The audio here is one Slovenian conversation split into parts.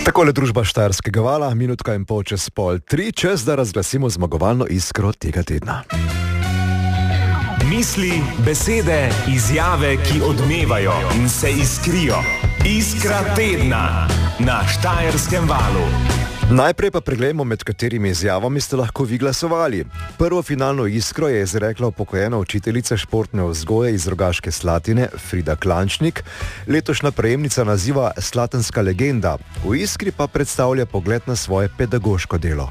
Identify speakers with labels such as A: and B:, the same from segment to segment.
A: Takole družba Štajerskega vala, minutka in pol čez pol tri, čas da razglasimo zmagovalno iskro tega tedna.
B: Misli, besede, izjave, ki odmevajo in se iskrijo. Iskra tedna na Štajerskem valu.
A: Najprej pa pregledamo, med katerimi izjavami ste lahko vi glasovali. Prvo finalno iskro je izrekla upokojena učiteljica športne vzgoje iz Rogaške Slatine Frida Klančnik, letošnja prejemnica naziva Slatenska legenda. V iskri pa predstavlja pogled na svoje pedagoško delo.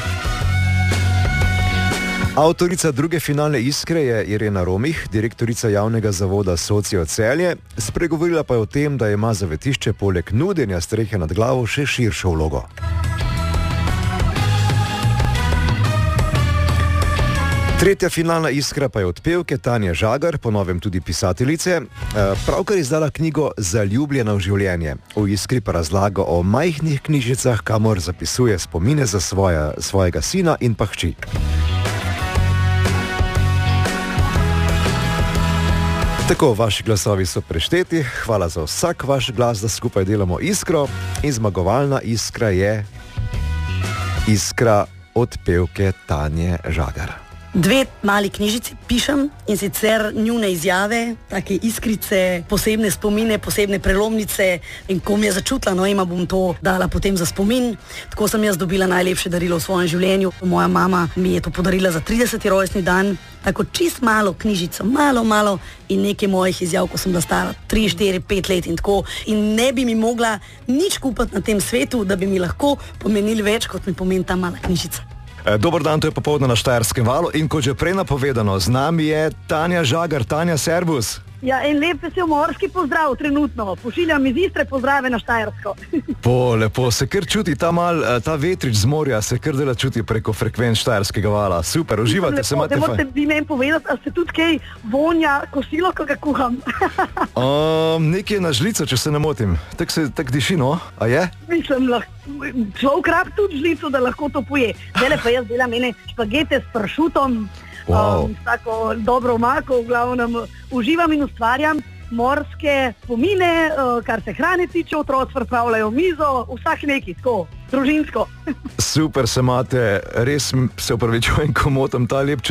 A: Avtorica druge finalne iskre je Irena Romih, direktorica javnega zavoda Socio Celje, spregovorila pa je o tem, da ima zavetišče poleg nudenja strehe nad glavo še širšo vlogo. Tretja finalna iskra pa je od pevke Tanje Žagar, po novem tudi pisateljice, pravkar izdala knjigo Zaljubljena v življenje. V iskri pa razlaga o majhnih knjižicah, kamor zapisuje spomine za svojega sina in pa hči. Tako, vaši glasovi so prešteti, hvala za vsak vaš glas, da skupaj delamo iskro, in zmagovalna iskra je iskra od pevke Tanje Žagar.
C: Dve mali knjižici pišem, in sicer njune izjave, take iskrice, posebne spomine, posebne prelomnice, in ko mi je začutila, no, ima bom to dala potem za spomin. Tako sem jaz dobila najlepše darilo v svojem življenju. Moja mama mi je to podarila za 30. rojstni dan, tako čist malo knjižico, malo in nekaj mojih izjav, ko sem bila stara 3, 4, 5 let in tako. In ne bi mi mogla nič kupiti na tem svetu, da bi mi lahko pomenili več, kot mi pomeni ta mala knjižica.
A: Dober dan, to je popoldne na Štajerskem valu in kot že prej napovedano, z nami je Tanja Žagar. Tanja, servus.
D: Ja, en lep vesel morski pozdrav trenutno. Pošiljam iz Istre pozdrave na Štajersko.
A: Lepo, se kar čuti ta vetrič z morja, se kar dela čuti preko frekvenc Štajerskega vala. Super, uživate, se imate fajn.
D: Morate vi meni povedati, a se tudi kaj vonja kosilo, ko ga kuham?
A: Nekaj na žlico, če se ne motim. Tak diši, no? A je?
D: Mislim, človek rab tudi žlico, da lahko to poje. Zdaj pa jaz delam ene špagete s pršutom, tako dobro omako, v glavnem uživam in ustvarjam morske spomine, kar se hrane tiče, otroci pripravljajo mizo, vsak neki, tako, družinsko.
A: Super se imate, res se opravičujem, ko motam ta lep